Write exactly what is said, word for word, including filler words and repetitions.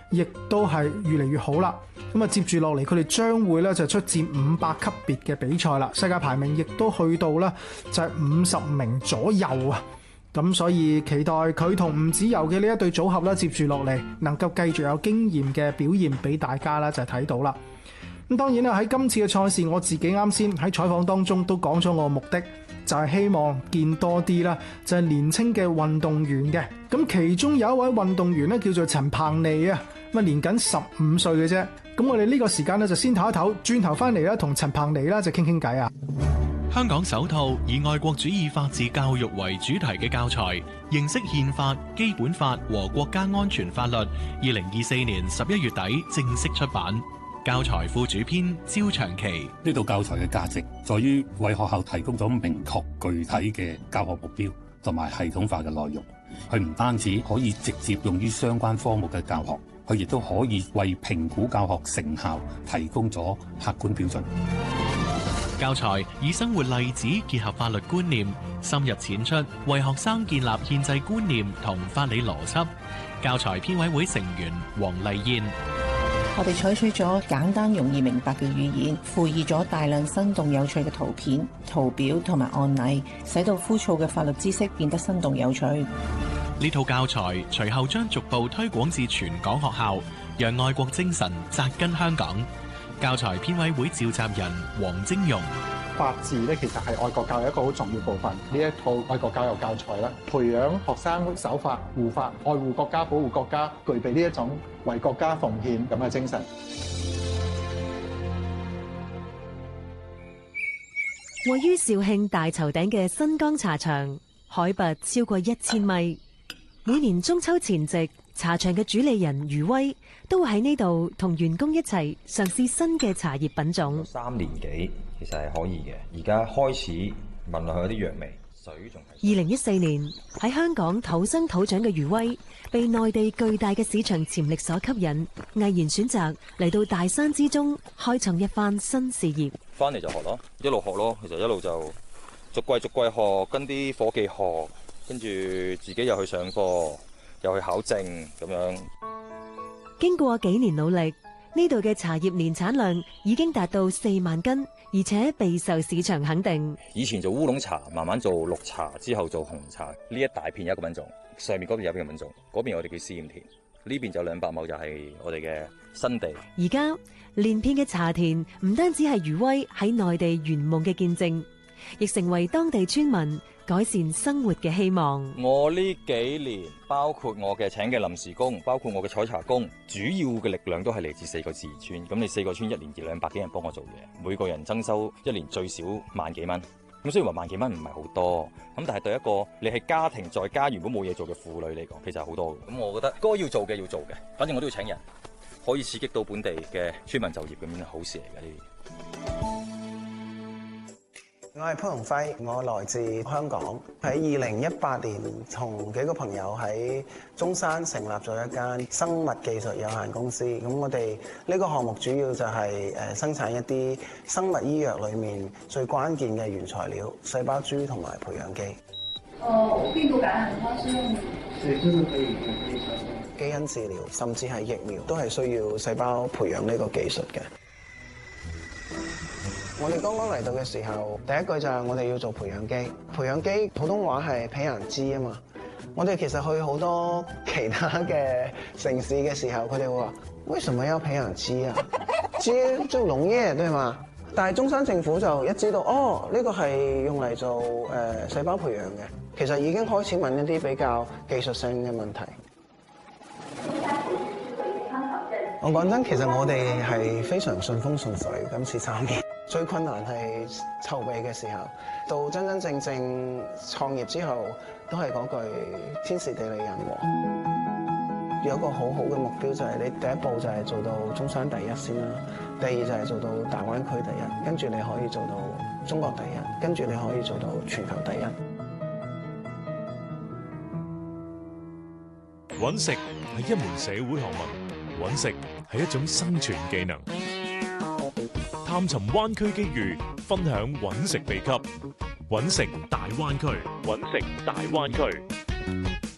亦都係越嚟越好啦。咁啊，接住落嚟，佢哋將會咧就出戰五百級別嘅比賽啦。世界排名亦都去到咧就係五十名左右啊。咁所以期待佢同吳芷柔嘅呢一對組合咧，接住落嚟能夠繼續有經驗嘅表現俾大家啦，就睇到啦。咁當然啦，喺今次嘅賽事，我自己啱先喺採訪當中都講咗我嘅目的，就係希望見多啲啦，就係年輕嘅運動員嘅。咁其中有一位運動員咧叫做陳彭妮啊，咁啊年僅十五歲嘅啫。咁我哋呢個時間咧就先唞一唞，轉頭翻嚟啦，同陳彭妮啦就傾傾偈啊。 香港首套以愛國主義法治教育為主題嘅教材，認識憲法、基本法和國家安全法律，二零二四年十一月底正式出版。教材副主編焦長期， 呢套教材嘅價值在於為學校提供咗明確具體嘅教學目標同埋系統化嘅內容。佢唔單止可以直接用於相關科目嘅教學，佢亦都可以為評估教學成效提供咗客觀標準。 教材以生活例子結合法律觀念，深入淺出，為學生建立憲制觀念同法理邏輯。教材編委會成員黃麗燕， 我哋採取咗簡單容易明白嘅語言，附以咗大量生動有趣嘅圖片、圖表同埋案例，使到枯燥嘅法律知識變得生動有趣。 呢套教材隨後將逐步推廣至全港學校，讓愛國精神扎根香港。教材編委會召集人黃晶容， 法治咧其實係愛國教育一個好重要部分。呢一套愛國教育教材咧，培養學生守法、護法、愛護國家、保護國家，具備呢一種為國家奉獻咁嘅精神。 位於肇慶大頭頂嘅新江茶場，海拔超過一千米。每年中秋前夕，茶場嘅主理人余威都會喺呢度同員工一齊嘗試新嘅茶葉品種。 三年幾其實係可以嘅，而家開始聞落去有啲藥味，水仲係。 二零一四年喺香港土生土長嘅余威，被內地巨大嘅市場潛力所吸引，毅然選擇嚟到大山之中，開創一番新事業。 翻嚟就學咯，一路學咯，其實一路就逐季逐季學，跟啲伙計學，跟住自己又去上課，又去考證咁樣。 經過幾年努力，呢度嘅茶葉年產量已經達到四萬斤，而且備受市場肯定。 以前做烏龍茶，慢慢做綠茶，之後做紅茶。呢一大片有一個品種，上面嗰邊有一個品種，嗰邊我哋叫試驗田，呢邊就兩百畝就係我哋嘅新地。 而家連片嘅茶田唔單止係余威喺內地圓夢嘅見證，亦成為當地村民改善生活嘅希望。 我呢幾年，包括我嘅請嘅臨時工，包括我嘅採茶工，主要嘅力量都係嚟自四個自然村。咁你四個村一年二兩百幾人幫我做嘢，每個人增收一年最少萬幾蚊。咁雖然話萬幾蚊唔係好多，咁但係對一個你係家庭在家原本冇嘢做嘅婦女嚟講，其實係好多嘅。咁我覺得該要做嘅要做嘅，反正我都要請人，可以刺激到本地嘅村民就業，咁樣好事嚟嘅呢啲。 我係潘鴻輝，我來自香港。喺二零一八年，同幾個朋友喺中山成立咗一間生物技術有限公司。咁我哋呢個項目主要就係誒生產一啲生物醫藥裏面最關鍵嘅原材料——細胞株同埋培養基。 哦，我病毒感染它是用， 對，就是可以可以基因治療，甚至係疫苗都係需要細胞培養呢個技術嘅。我哋剛剛嚟到嘅時候，第一句就係我哋要做培養基。培養基普通話係培養基啊嘛。我哋其實去好多其他嘅城市嘅時候，佢哋會話：為什麼要培養基啊？基就農業對嘛？但係中山政府就一知道，哦，呢個係用嚟做誒細胞培養嘅，其實已經開始問一啲比較技術性嘅問題。我講真，其實我哋係非常順風順水，今次參與。最困難係籌備嘅時候，到真真正正創業之後，都係嗰句天時地利人和。有一個好好嘅目標就係你第一步就係做到中山第一先啦，第二就係做到大灣區第一，跟住你可以做到中國第一，跟住你可以做到全球第一。 搵食係一門社會學問，搵食係一種生存技能。探尋灣區機遇，分享搵食秘笈，搵食大灣區，搵食大灣區。